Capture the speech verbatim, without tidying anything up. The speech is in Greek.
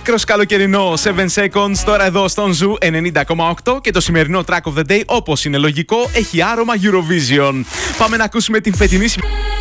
Άκρος καλοκαιρινό seven seconds τώρα εδώ στον Ζου ενενήντα κόμμα οκτώ και το σημερινό track of the day, όπως είναι λογικό, έχει άρωμα Eurovision. Πάμε να ακούσουμε την φετινή